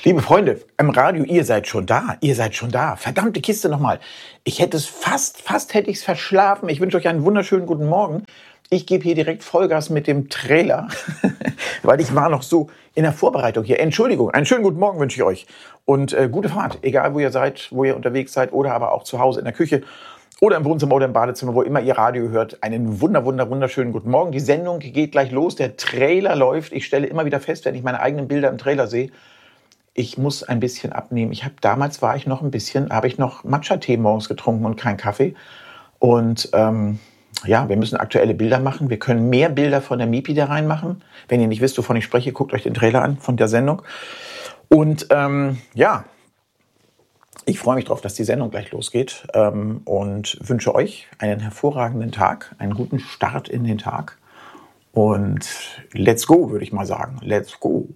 Liebe Freunde, im Radio, ihr seid schon da. Verdammte Kiste nochmal. Ich hätte es fast hätte ich es verschlafen. Ich wünsche euch einen wunderschönen guten Morgen. Ich gebe hier direkt Vollgas mit dem Trailer, weil ich war noch so in der Vorbereitung hier. Entschuldigung, einen schönen guten Morgen wünsche ich euch. Und gute Fahrt, egal wo ihr seid, wo ihr unterwegs seid oder aber auch zu Hause in der Küche oder im Wohnzimmer oder im Badezimmer, wo immer ihr Radio hört. Einen wunderschönen guten Morgen. Die Sendung geht gleich los, der Trailer läuft. Ich stelle immer wieder fest, wenn ich meine eigenen Bilder im Trailer sehe, ich muss ein bisschen abnehmen. Habe ich noch Matcha-Tee morgens getrunken und keinen Kaffee. Und wir müssen aktuelle Bilder machen. Wir können mehr Bilder von der Mipi da reinmachen. Wenn ihr nicht wisst, wovon ich spreche, guckt euch den Trailer an von der Sendung. Und ich freue mich drauf, dass die Sendung gleich losgeht und wünsche euch einen hervorragenden Tag, einen guten Start in den Tag. Und let's go, würde ich mal sagen. Let's go.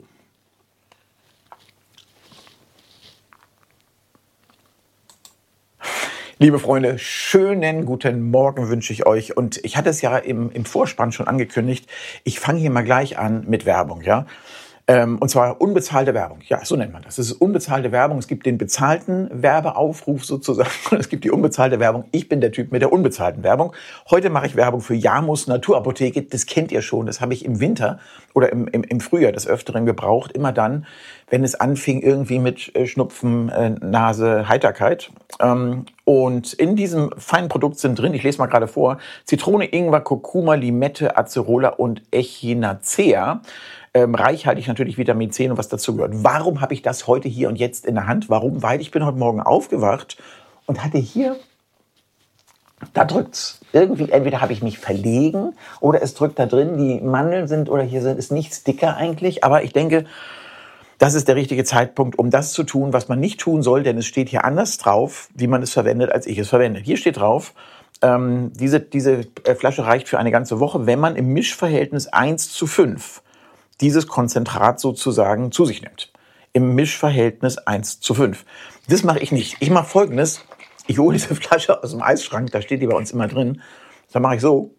Liebe Freunde, schönen guten Morgen wünsche ich euch. Und ich hatte es ja im Vorspann schon angekündigt, ich fange hier mal gleich an mit Werbung, ja. Und zwar unbezahlte Werbung. Ja, so nennt man das. Es ist unbezahlte Werbung. Es gibt den bezahlten Werbeaufruf sozusagen und es gibt die unbezahlte Werbung. Ich bin der Typ mit der unbezahlten Werbung. Heute mache ich Werbung für Jamus Naturapotheke. Das kennt ihr schon. Das habe ich im Winter oder im Frühjahr des Öfteren gebraucht. Immer dann, wenn es anfing irgendwie mit Schnupfen, Nase, Heiterkeit. Und in diesem feinen Produkt sind drin, ich lese mal gerade vor, Zitrone, Ingwer, Kurkuma, Limette, Acerola und Echinacea. Reichhaltig natürlich Vitamin C und was dazu gehört. Warum habe ich das heute hier und jetzt in der Hand? Warum? Weil ich bin heute Morgen aufgewacht und hatte hier, da drückt's. Irgendwie, entweder habe ich mich verlegen oder es drückt da drin, die Mandeln sind oder hier sind, ist nichts dicker eigentlich. Aber ich denke, das ist der richtige Zeitpunkt, um das zu tun, was man nicht tun soll, denn es steht hier anders drauf, wie man es verwendet, als ich es verwende. Hier steht drauf, diese Flasche reicht für eine ganze Woche, wenn man im Mischverhältnis 1:5 dieses Konzentrat sozusagen zu sich nimmt. Im Mischverhältnis 1:5. Das mache ich nicht. Ich mache Folgendes. Ich hole diese Flasche aus dem Eisschrank, da steht die bei uns immer drin. Dann mache ich so.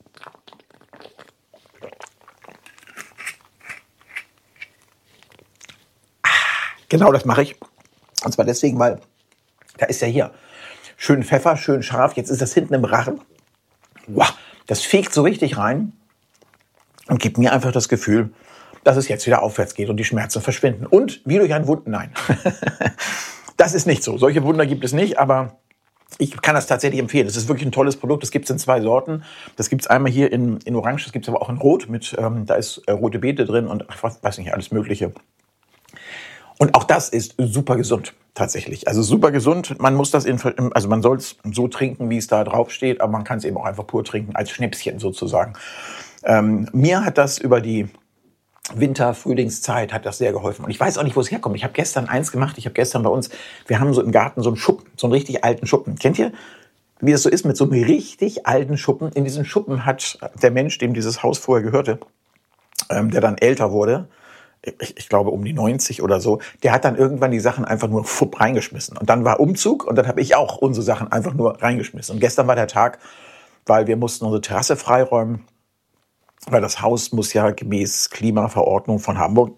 Genau das mache ich. Und zwar deswegen, weil da ist ja hier schön Pfeffer, schön scharf. Jetzt ist das hinten im Rachen. Wow, das fegt so richtig rein und gibt mir einfach das Gefühl, dass es jetzt wieder aufwärts geht und die Schmerzen verschwinden. Und wie durch ein Wunder, nein. Das ist nicht so. Solche Wunder gibt es nicht, aber ich kann das tatsächlich empfehlen. Es ist wirklich ein tolles Produkt. Das gibt es in 2 Sorten. Das gibt es einmal hier in Orange, das gibt es aber auch in Rot. Da ist rote Beete drin und weiß nicht, alles Mögliche. Und auch das ist super gesund, tatsächlich. Also super gesund. Man muss das man soll es so trinken, wie es da drauf steht, aber man kann es eben auch einfach pur trinken, als Schnäpschen sozusagen. Mir hat das über die Winter-Frühlingszeit hat das sehr geholfen. Und ich weiß auch nicht, wo es herkommt. Ich habe gestern eins gemacht. Wir haben so im Garten so einen Schuppen, so einen richtig alten Schuppen. Kennt ihr, wie es so ist mit so einem richtig alten Schuppen? In diesem Schuppen hat der Mensch, dem dieses Haus vorher gehörte, der dann älter wurde, ich glaube um die 90 oder so, der hat dann irgendwann die Sachen einfach nur reingeschmissen. Und dann war Umzug und dann habe ich auch unsere Sachen einfach nur reingeschmissen. Und gestern war der Tag, weil wir mussten unsere Terrasse freiräumen, weil das Haus muss ja gemäß Klimaverordnung von Hamburg,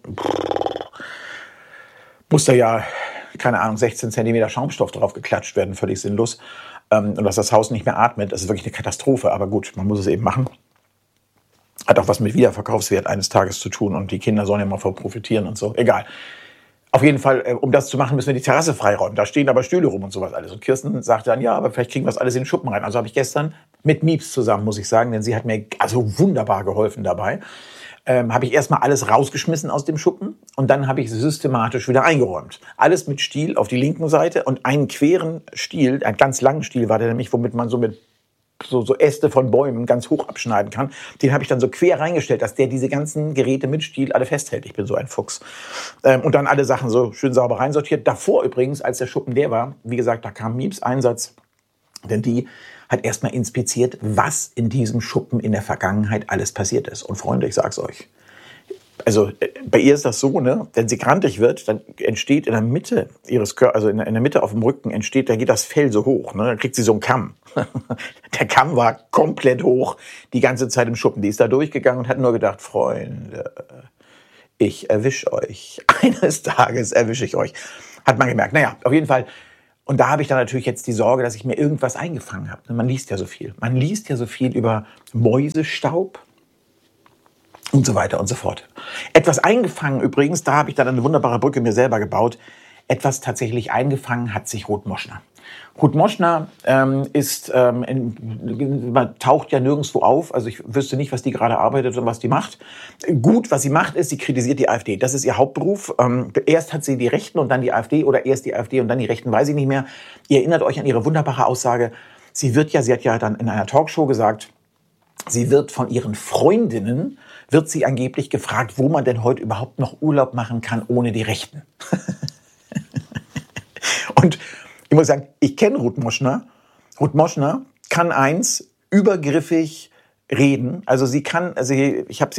muss da ja, keine Ahnung, 16 Zentimeter Schaumstoff drauf geklatscht werden, völlig sinnlos. Und dass das Haus nicht mehr atmet, das ist wirklich eine Katastrophe. Aber gut, man muss es eben machen. Hat auch was mit Wiederverkaufswert eines Tages zu tun und die Kinder sollen ja mal von profitieren und so. Egal. Auf jeden Fall, um das zu machen, müssen wir die Terrasse freiräumen. Da stehen aber Stühle rum und sowas alles. Und Kirsten sagt dann, ja, aber vielleicht kriegen wir das alles in den Schuppen rein. Also habe ich gestern mit Mieps zusammen, muss ich sagen, denn sie hat mir also wunderbar geholfen dabei, habe ich erstmal alles rausgeschmissen aus dem Schuppen und dann habe ich systematisch wieder eingeräumt. Alles mit Stiel auf die linken Seite und einen queren Stiel, einen ganz langen Stiel war der nämlich, womit man so mit so Äste von Bäumen ganz hoch abschneiden kann. Den habe ich dann so quer reingestellt, dass der diese ganzen Geräte mit Stiel alle festhält. Ich bin so ein Fuchs. Und dann alle Sachen so schön sauber reinsortiert. Davor übrigens, als der Schuppen leer war, wie gesagt, da kam Mieps Einsatz. Denn die hat erstmal inspiziert, was in diesem Schuppen in der Vergangenheit alles passiert ist. Und Freunde, ich sag's euch. Also bei ihr ist das so, ne? Wenn sie grantig wird, dann entsteht in der Mitte ihres Körpers, also in der Mitte auf dem Rücken entsteht, da geht das Fell so hoch, ne? Dann kriegt sie so einen Kamm. Der Kamm war komplett hoch die ganze Zeit im Schuppen. Die ist da durchgegangen und hat nur gedacht, Freunde, ich erwische euch. Eines Tages erwische ich euch. Hat man gemerkt. Naja, auf jeden Fall. Und da habe ich dann natürlich jetzt die Sorge, dass ich mir irgendwas eingefangen habe. Man liest ja so viel. Man liest ja so viel über Mäusestaub und so weiter und so fort. Etwas eingefangen übrigens, da habe ich dann eine wunderbare Brücke mir selber gebaut. Etwas tatsächlich eingefangen hat sich Ruth Moschner. Ruth Moschner taucht ja nirgendwo auf. Also ich wüsste nicht, was die gerade arbeitet und was die macht. Gut, was sie macht, ist, sie kritisiert die AfD. Das ist ihr Hauptberuf. Erst hat sie die Rechten und dann die AfD oder erst die AfD und dann die Rechten, weiß ich nicht mehr. Ihr erinnert euch an ihre wunderbare Aussage. Sie hat ja dann in einer Talkshow gesagt, sie wird von ihren Freundinnen, wird sie angeblich gefragt, wo man denn heute überhaupt noch Urlaub machen kann ohne die Rechten. Und ich muss sagen, ich kenne Ruth Moschner. Ruth Moschner kann übergriffig reden. Also ich habe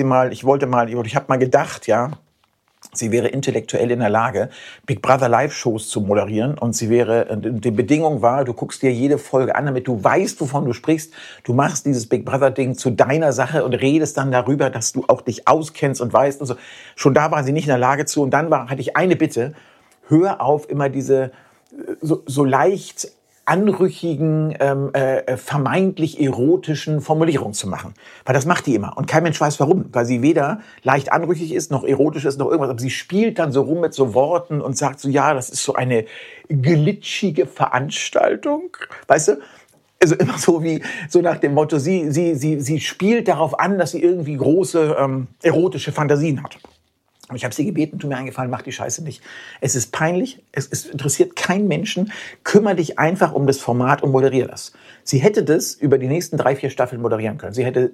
mal gedacht, ja, sie wäre intellektuell in der Lage, Big Brother Live-Shows zu moderieren. Und die Bedingung war, du guckst dir jede Folge an, damit du weißt, wovon du sprichst. Du machst dieses Big Brother-Ding zu deiner Sache und redest dann darüber, dass du auch dich auskennst und weißt und so. Schon da war sie nicht in der Lage zu. Und dann hatte ich eine Bitte: Hör auf, immer diese so leicht anrüchigen, vermeintlich erotischen Formulierungen zu machen. Weil das macht die immer. Und kein Mensch weiß warum. Weil sie weder leicht anrüchig ist, noch erotisch ist, noch irgendwas. Aber sie spielt dann so rum mit so Worten und sagt so, ja, das ist so eine glitschige Veranstaltung. Weißt du? Also immer so nach dem Motto, sie spielt darauf an, dass sie irgendwie große erotische Fantasien hat. Und ich habe sie gebeten, tu mir einen Gefallen, mach die Scheiße nicht. Es ist peinlich, es interessiert keinen Menschen. Kümmere dich einfach um das Format und moderiere das. Sie hätte das über die nächsten 3-4 Staffeln moderieren können. Sie hätte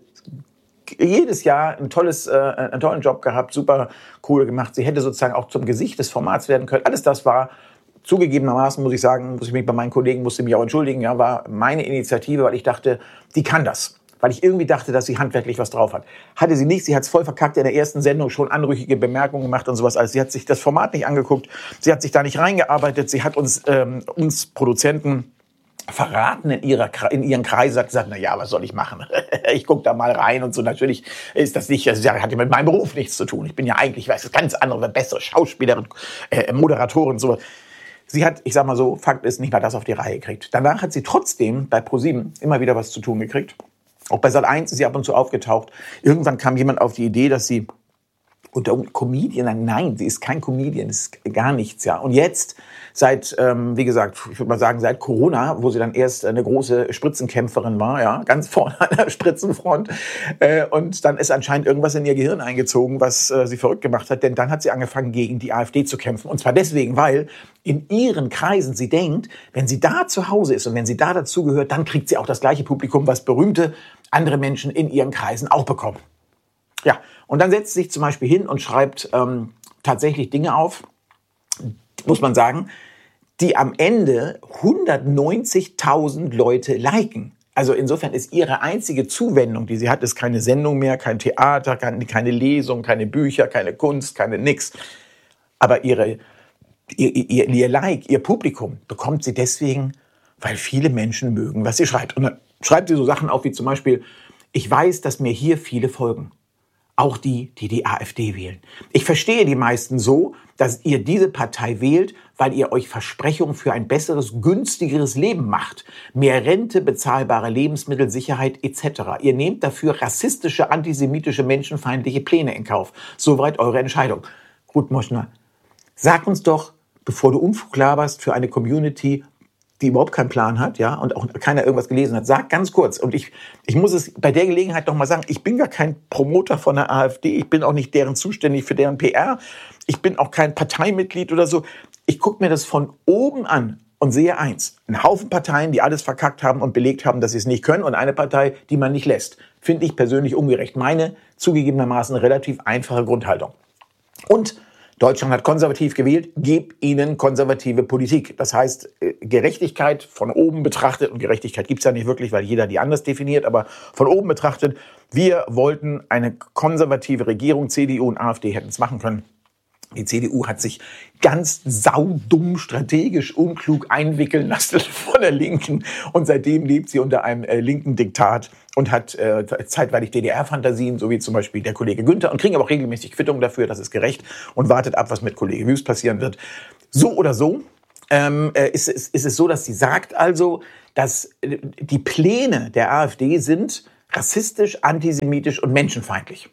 jedes Jahr einen tollen Job gehabt, super cool gemacht. Sie hätte sozusagen auch zum Gesicht des Formats werden können. Alles das war zugegebenermaßen, muss ich mich bei meinen Kollegen, musste mich auch entschuldigen, ja, war meine Initiative, weil ich dachte, die kann das. Weil ich irgendwie dachte, dass sie handwerklich was drauf hat. Hatte sie nicht, sie hat es voll verkackt, in der ersten Sendung schon anrüchige Bemerkungen gemacht und sowas. Also sie hat sich das Format nicht angeguckt, sie hat sich da nicht reingearbeitet, sie hat uns Produzenten verraten in ihren Kreisen, hat gesagt, na ja, was soll ich machen? Ich gucke da mal rein und so. Natürlich ist das nicht, das hat ja mit meinem Beruf nichts zu tun. Ich bin ja eigentlich, weiß, ganz andere, bessere Schauspielerin, Moderatorin und so. Sie hat, ich sag mal so, Fakt ist, nicht mal das auf die Reihe gekriegt. Danach hat sie trotzdem bei ProSieben immer wieder was zu tun gekriegt. Auch bei Sat.1 ist sie ab und zu aufgetaucht. Irgendwann kam jemand auf die Idee, dass sie Comedian, nein, sie ist kein Comedian, das ist gar nichts, ja. Und jetzt, wie gesagt, ich würde mal sagen, seit Corona, wo sie dann erst eine große Spritzenkämpferin war, ja, ganz vorne an der Spritzenfront, und dann ist anscheinend irgendwas in ihr Gehirn eingezogen, was sie verrückt gemacht hat, denn dann hat sie angefangen, gegen die AfD zu kämpfen. Und zwar deswegen, weil in ihren Kreisen sie denkt, wenn sie da zu Hause ist und wenn sie da dazugehört, dann kriegt sie auch das gleiche Publikum, was berühmte andere Menschen in ihren Kreisen auch bekommen. Ja, und dann setzt sie sich zum Beispiel hin und schreibt tatsächlich Dinge auf, muss man sagen, die am Ende 190.000 Leute liken. Also insofern ist ihre einzige Zuwendung, die sie hat, ist keine Sendung mehr, kein Theater, keine Lesung, keine Bücher, keine Kunst, keine nix. Aber ihr Like, ihr Publikum bekommt sie deswegen, weil viele Menschen mögen, was sie schreibt. Und dann schreibt sie so Sachen auf wie zum Beispiel, ich weiß, dass mir hier viele folgen. Auch die AfD wählen. Ich verstehe die meisten so, dass ihr diese Partei wählt, weil ihr euch Versprechungen für ein besseres, günstigeres Leben macht. Mehr Rente, bezahlbare Lebensmittel, Sicherheit etc. Ihr nehmt dafür rassistische, antisemitische, menschenfeindliche Pläne in Kauf. Soweit eure Entscheidung. Ruth Moschner, sag uns doch, bevor du Unfug laberst für eine Community, die überhaupt keinen Plan hat, ja, und auch keiner irgendwas gelesen hat. Sag ganz kurz, und ich muss es bei der Gelegenheit noch mal sagen, ich bin gar kein Promoter von der AfD, ich bin auch nicht deren zuständig für deren PR, ich bin auch kein Parteimitglied oder so. Ich gucke mir das von oben an und sehe eins: einen Haufen Parteien, die alles verkackt haben und belegt haben, dass sie es nicht können, und eine Partei, die man nicht lässt. Finde ich persönlich ungerecht. Meine zugegebenermaßen relativ einfache Grundhaltung. Und Deutschland hat konservativ gewählt, gebt ihnen konservative Politik. Das heißt, Gerechtigkeit von oben betrachtet, und Gerechtigkeit gibt's ja nicht wirklich, weil jeder die anders definiert, aber von oben betrachtet, wir wollten eine konservative Regierung, CDU und AfD hätten es machen können. Die CDU hat sich ganz saudumm, strategisch unklug einwickeln lassen von der Linken. Und seitdem lebt sie unter einem linken Diktat und hat zeitweilig DDR-Fantasien, so wie zum Beispiel der Kollege Günther, und kriegen aber auch regelmäßig Quittungen dafür, das ist gerecht, und wartet ab, was mit Kollege Wüst passieren wird. So oder so ist es so, dass sie sagt also, dass die Pläne der AfD sind rassistisch, antisemitisch und menschenfeindlich.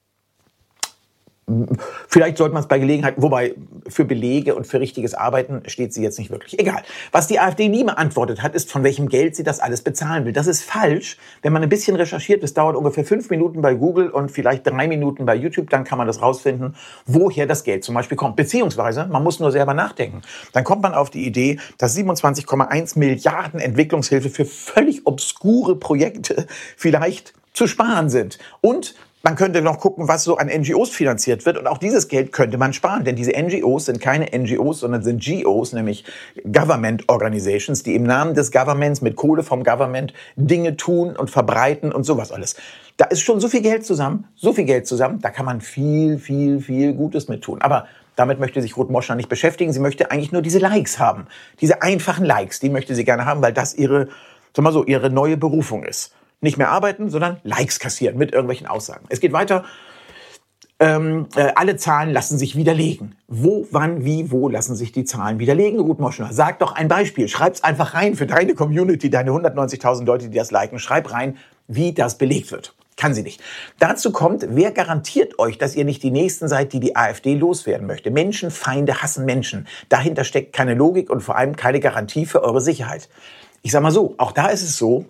Vielleicht sollte man es bei Gelegenheit, wobei für Belege und für richtiges Arbeiten steht sie jetzt nicht wirklich. Egal. Was die AfD nie beantwortet hat, ist, von welchem Geld sie das alles bezahlen will. Das ist falsch. Wenn man ein bisschen recherchiert, das dauert ungefähr 5 Minuten bei Google und vielleicht 3 Minuten bei YouTube, dann kann man das rausfinden, woher das Geld zum Beispiel kommt. Beziehungsweise, man muss nur selber nachdenken. Dann kommt man auf die Idee, dass 27,1 Milliarden Entwicklungshilfe für völlig obskure Projekte vielleicht zu sparen sind. Und man könnte noch gucken, was so an NGOs finanziert wird. Und auch dieses Geld könnte man sparen. Denn diese NGOs sind keine NGOs, sondern sind GOs, nämlich Government Organizations, die im Namen des Governments mit Kohle vom Government Dinge tun und verbreiten und sowas alles. Da ist schon so viel Geld zusammen, da kann man viel, viel, viel Gutes mit tun. Aber damit möchte sich Ruth Moschner nicht beschäftigen. Sie möchte eigentlich nur diese Likes haben. Diese einfachen Likes, die möchte sie gerne haben, weil das ihre neue Berufung ist. Nicht mehr arbeiten, sondern Likes kassieren mit irgendwelchen Aussagen. Es geht weiter. Alle Zahlen lassen sich widerlegen. Wo, wann, wie, wo lassen sich die Zahlen widerlegen? Ruth Moschner, sag doch ein Beispiel. Schreib's einfach rein für deine Community, deine 190.000 Leute, die das liken. Schreib rein, wie das belegt wird. Kann sie nicht. Dazu kommt, wer garantiert euch, dass ihr nicht die Nächsten seid, die AfD loswerden möchte? Menschenfeinde hassen Menschen. Dahinter steckt keine Logik und vor allem keine Garantie für eure Sicherheit. Ich sag mal so, auch da ist es so,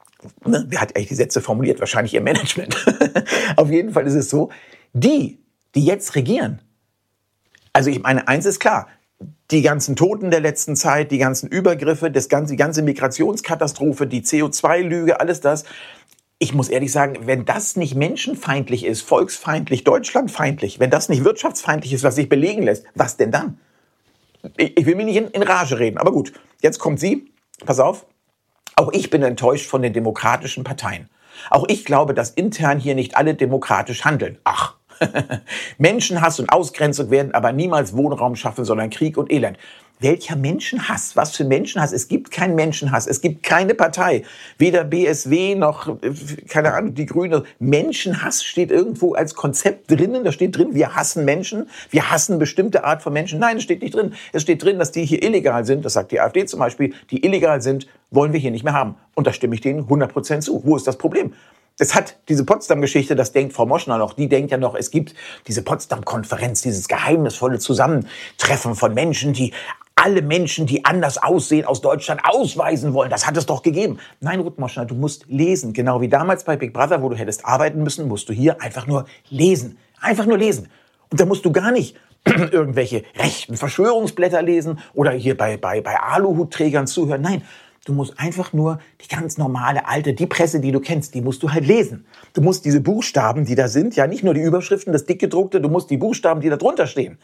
wer hat eigentlich die Sätze formuliert? Wahrscheinlich ihr Management. Auf jeden Fall ist es so, die jetzt regieren, also ich meine, eins ist klar, die ganzen Toten der letzten Zeit, die ganzen Übergriffe, die ganze Migrationskatastrophe, die CO2-Lüge, alles das. Ich muss ehrlich sagen, wenn das nicht menschenfeindlich ist, volksfeindlich, deutschlandfeindlich, wenn das nicht wirtschaftsfeindlich ist, was sich belegen lässt, was denn dann? Ich will mich nicht in Rage reden, aber gut, jetzt kommt sie, pass auf. Auch ich bin enttäuscht von den demokratischen Parteien. Auch ich glaube, dass intern hier nicht alle demokratisch handeln. Ach, Menschenhass und Ausgrenzung werden aber niemals Wohnraum schaffen, sondern Krieg und Elend. Welcher Menschenhass? Was für Menschenhass? Es gibt keinen Menschenhass. Es gibt keine Partei. Weder BSW noch, keine Ahnung, die Grüne. Menschenhass steht irgendwo als Konzept drinnen. Da steht drin, wir hassen Menschen. Wir hassen bestimmte Art von Menschen. Nein, es steht nicht drin. Es steht drin, dass die hier illegal sind. Das sagt die AfD zum Beispiel. Die illegal sind, wollen wir hier nicht mehr haben. Und da stimme ich denen 100% zu. Wo ist das Problem? Das hat diese Potsdam-Geschichte, das denkt Frau Moschner noch, die denkt ja noch, es gibt diese Potsdam-Konferenz, dieses geheimnisvolle Zusammentreffen von Menschen, die alle Menschen, die anders aussehen, aus Deutschland ausweisen wollen. Das hat es doch gegeben. Nein, Ruth Moschner, du musst lesen. Genau wie damals bei Big Brother, wo du hättest arbeiten müssen, musst du hier einfach nur lesen. Einfach nur lesen. Und da musst du gar nicht irgendwelche rechten Verschwörungsblätter lesen oder hier bei Aluhutträgern zuhören. Nein, du musst einfach nur die ganz normale, alte, die Presse, die du kennst, die musst du halt lesen. Du musst diese Buchstaben, die da sind, ja nicht nur die Überschriften, das dickgedruckte, du musst die Buchstaben, die da drunter stehen.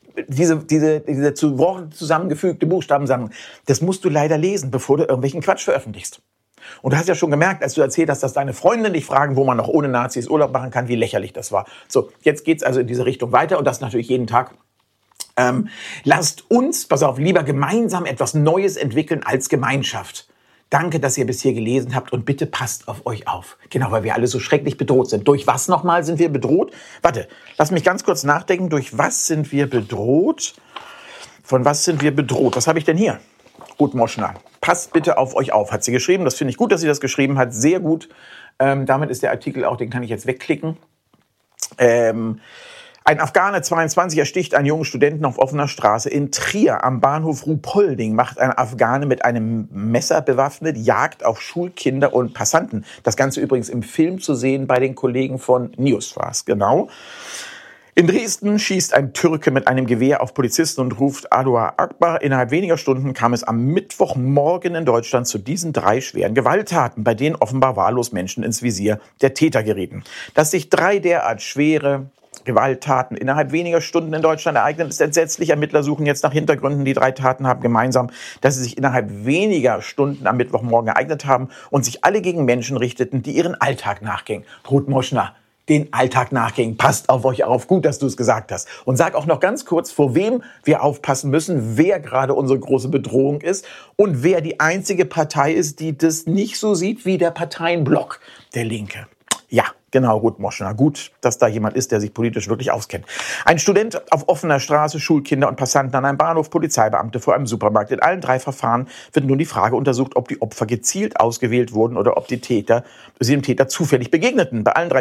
Diese zu Worten zusammengefügte Buchstabensammlung, das musst du leider lesen, bevor du irgendwelchen Quatsch veröffentlichst. Und du hast ja schon gemerkt, als du erzählt hast, dass deine Freundin dich fragen, wo man noch ohne Nazis Urlaub machen kann, wie lächerlich das war. So, jetzt geht's also in diese Richtung weiter und das natürlich jeden Tag. Lasst uns, pass auf, lieber gemeinsam etwas Neues entwickeln als Gemeinschaft. Danke, dass ihr bis hier gelesen habt und bitte passt auf euch auf. Genau, weil wir alle so schrecklich bedroht sind. Durch was nochmal sind wir bedroht? Warte, lass mich ganz kurz nachdenken. Durch was sind wir bedroht? Von was sind wir bedroht? Was habe ich denn hier? Ruth Moschner. Passt bitte auf euch auf, hat sie geschrieben. Das finde ich gut, dass sie das geschrieben hat. Sehr gut. Damit ist der Artikel auch, den kann ich jetzt wegklicken. Ein Afghane, 22, ersticht einen jungen Studenten auf offener Straße in Trier. Am Bahnhof Ruhpolding macht ein Afghane mit einem Messer bewaffnet Jagd auf Schulkinder und Passanten. Das Ganze übrigens im Film zu sehen bei den Kollegen von Newsfast, genau. In Dresden schießt ein Türke mit einem Gewehr auf Polizisten und ruft Allahu Akbar. Innerhalb weniger Stunden kam es am Mittwochmorgen in Deutschland zu diesen 3 schweren Gewalttaten, bei denen offenbar wahllos Menschen ins Visier der Täter gerieten. Dass sich 3 derart schwere Gewalttaten innerhalb weniger Stunden in Deutschland ereignen, ist entsetzlich. Ermittler suchen jetzt nach Hintergründen. Die 3 Taten haben gemeinsam, dass sie sich innerhalb weniger Stunden am Mittwochmorgen ereignet haben und sich alle gegen Menschen richteten, die ihren Alltag nachgingen. Ruth Moschner, den Alltag nachgehen. Passt auf euch auf. Gut, dass du es gesagt hast. Und sag auch noch ganz kurz, vor wem wir aufpassen müssen, wer gerade unsere große Bedrohung ist und wer die einzige Partei ist, die das nicht so sieht wie der Parteienblock der Linke. Ja, genau, Ruth Moschner. Gut, dass da jemand ist, der sich politisch wirklich auskennt. Ein Student auf offener Straße, Schulkinder und Passanten an einem Bahnhof, Polizeibeamte vor einem Supermarkt. In allen 3 Verfahren wird nun die Frage untersucht, ob die Opfer gezielt ausgewählt wurden oder ob sie dem Täter zufällig begegneten. Bei allen 3